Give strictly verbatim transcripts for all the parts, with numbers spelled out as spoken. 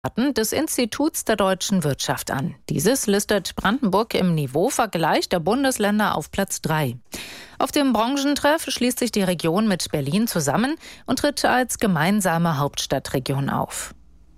des Instituts der deutschen Wirtschaft an. Dieses listet Brandenburg im Niveauvergleich der Bundesländer auf Platz drei. Auf dem Branchentreff schließt sich die Region mit Berlin zusammen und tritt als gemeinsame Hauptstadtregion auf.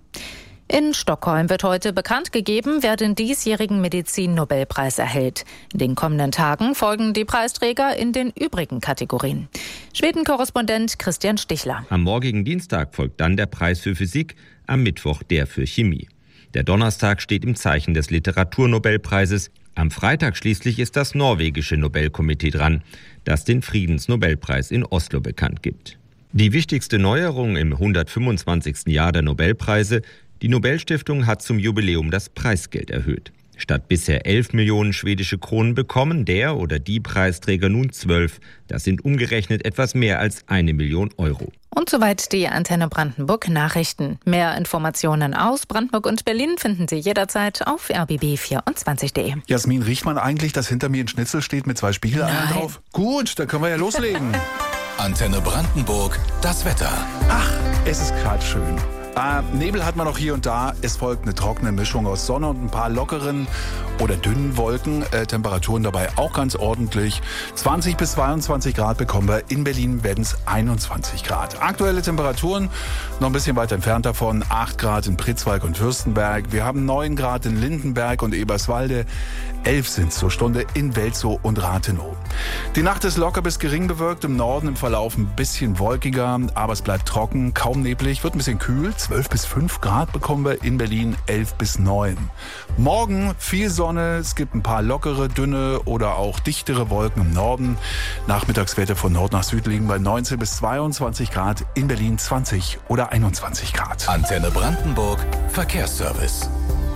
In Stockholm wird heute bekannt gegeben, wer den diesjährigen Medizin-Nobelpreis erhält. In den kommenden Tagen folgen die Preisträger in den übrigen Kategorien. Schweden-Korrespondent Christian Stichler. Am morgigen Dienstag folgt dann der Preis für Physik, am Mittwoch der für Chemie. Der Donnerstag steht im Zeichen des Literaturnobelpreises. Am Freitag schließlich ist das norwegische Nobelkomitee dran, das den Friedensnobelpreis in Oslo bekannt gibt. Die wichtigste Neuerung im hundertfünfundzwanzigsten Jahr der Nobelpreise: die Nobelstiftung hat zum Jubiläum das Preisgeld erhöht. Statt bisher elf Millionen schwedische Kronen bekommen der oder die Preisträger nun zwölf. Das sind umgerechnet etwas mehr als eine Million Euro. Und soweit die Antenne Brandenburg Nachrichten. Mehr Informationen aus Brandenburg und Berlin finden Sie jederzeit auf r b b vierundzwanzig punkt de. Jasmin, riecht man eigentlich, dass hinter mir ein Schnitzel steht mit zwei Spiegeleiern drauf? Gut, dann können wir ja loslegen. Antenne Brandenburg, das Wetter. Ach, es ist gerade schön. Äh, Nebel hat man noch hier und da. Es folgt eine trockene Mischung aus Sonne und ein paar lockeren oder dünnen Wolken. Äh, Temperaturen dabei auch ganz ordentlich. zwanzig bis zweiundzwanzig Grad bekommen wir. In Berlin werden es einundzwanzig Grad. Aktuelle Temperaturen noch ein bisschen weit entfernt davon. acht Grad in Pritzwalk und Fürstenberg. Wir haben neun Grad in Lindenberg und Eberswalde. elf sind zur Stunde in Welzow und Rathenow. Die Nacht ist locker bis gering bewölkt. Im Norden im Verlauf ein bisschen wolkiger, aber es bleibt trocken, kaum neblig, wird ein bisschen kühl. zwölf bis fünf Grad bekommen wir in Berlin, elf bis neun. Morgen viel Sonne, es gibt ein paar lockere, dünne oder auch dichtere Wolken im Norden. Nachmittagswerte von Nord nach Süd liegen bei neunzehn bis zweiundzwanzig Grad, in Berlin zwanzig oder einundzwanzig Grad. Antenne Brandenburg, Verkehrsservice.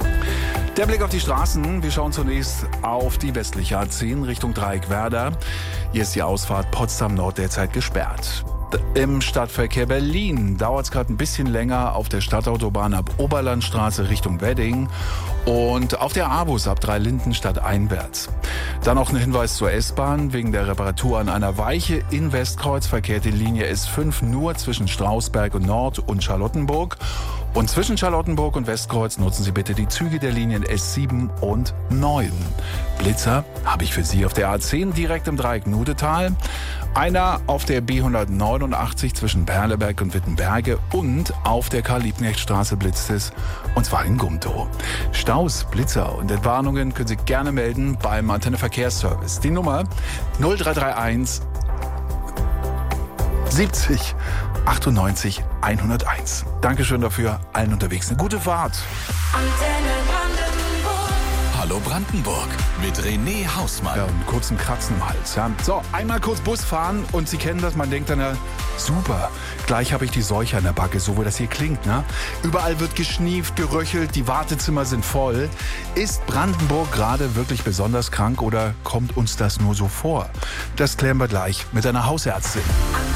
Der Blick auf die Straßen. Wir schauen zunächst auf die westliche A zehn Richtung Dreieck Werder. Hier ist die Ausfahrt Potsdam Nord derzeit gesperrt. Im Stadtverkehr Berlin dauert es gerade ein bisschen länger auf der Stadtautobahn ab Oberlandstraße Richtung Wedding und auf der A-Bus ab Dreilinden stadteinwärts. Dann noch ein Hinweis zur S-Bahn. Wegen der Reparatur an einer Weiche in Westkreuz verkehrt die Linie S fünf nur zwischen Strausberg und Nord und Charlottenburg. Und zwischen Charlottenburg und Westkreuz nutzen Sie bitte die Züge der Linien S sieben und neun. Blitzer habe ich für Sie auf der A zehn direkt im Dreieck Nudetal. Einer auf der B hundertneunundachtzig zwischen Perleberg und Wittenberge und auf der Karl-Liebknecht-Straße blitzt es, und zwar in Gumtow. Staus, Blitzer und Entwarnungen können Sie gerne melden beim Antenne Verkehrsservice. Die Nummer null drei drei eins siebzig achtundneunzig hunderteins. Dankeschön dafür, allen unterwegs eine gute Fahrt. Antenne Brandenburg. Hallo Brandenburg mit René Hausmann. Ja, und einen kurzen Kratzen im Hals. Ja. So, einmal kurz Bus fahren und Sie kennen das, man denkt dann ja, super, gleich habe ich die Seuche an der Backe, so wie das hier klingt. Ne? Überall wird geschnieft, geröchelt, die Wartezimmer sind voll. Ist Brandenburg gerade wirklich besonders krank oder kommt uns das nur so vor? Das klären wir gleich mit einer Hausärztin.